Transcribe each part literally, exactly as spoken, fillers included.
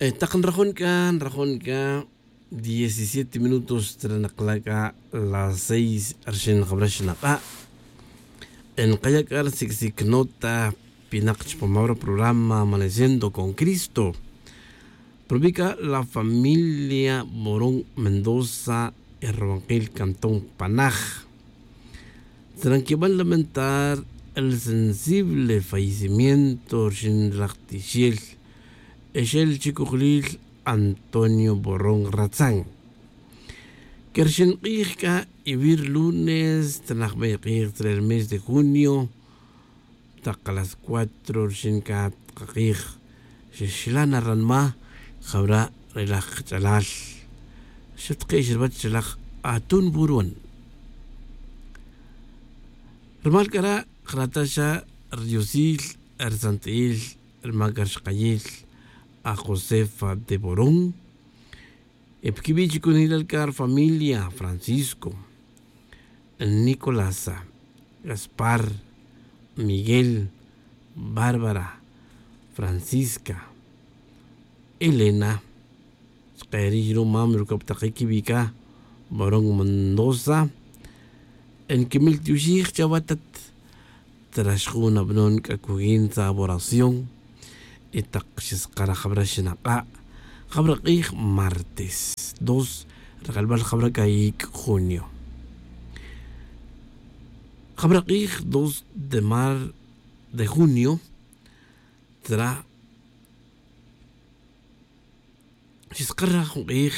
Takan rajón ka, rajón ka, diecisiete minutos tranaclaca las seis arshin kabrashnaka. En Kayakar Sixik Nota Pinach Pomabra programa Amaneciendo con Cristo. Provica la familia Morón Mendoza Errobanquil Cantón Panaj. Tranquil lamentar el sensible fallecimiento Shin Rachtichiel es el chico Julil Antonio Borón Ratzán. Kershin Qirka y vir lunes, Tanakbe Qir el mes de junio, Taka las cuatro, Shinka Qir, Shilana Ranma, Jabra Relaj Chalal, Shetke Shirbat Chalaj Atun Buruan. Remarcará Kratasha Riosil, Erzantil, el Magarshkayil, a Josefa de Borón, Epkibich con el car familia Francisco, Nicolasa, Gaspar, Miguel, Bárbara, Francisca, Elena, Skairiro Mamru Kaptakikibika, Borón Mendoza, en Kimil Tushir Chabatat, Trashuna Bnon Kakuginza Boración, Itakshis Kara Jabrashinaka, Jabraik martes dos, Regalbal Jabrakaik junio. Jabraik dos de mar de junio, Tra Shiskara Juik,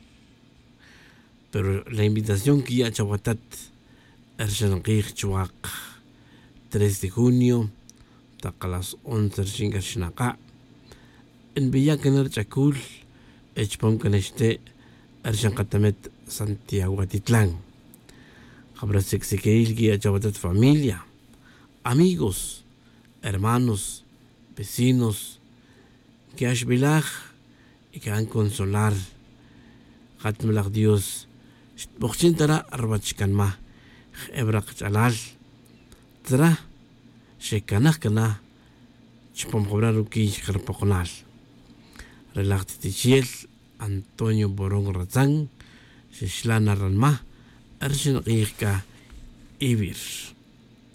pero la invitación que ya Chawatat, Ershanakik Chuak, tres de junio, Taka las once Shingashinaka. En Villa Canar Chacul, Echpom Caneste, Ershankatamet Santiago Atitlán. Habrá Sexekeil Guía Chabatat familia, amigos, hermanos, vecinos, que Ashbilaj y que han consolar. Hatmelach Dios, Bochintara Arbachkanma, Ebrak Chalal, Tra, Shekanakana, Chpom Hobraruki, Herpoconal. Relactitichiel Antonio Borón Ratzán, Shishlana Ranma, Ershin Qirka Ibir.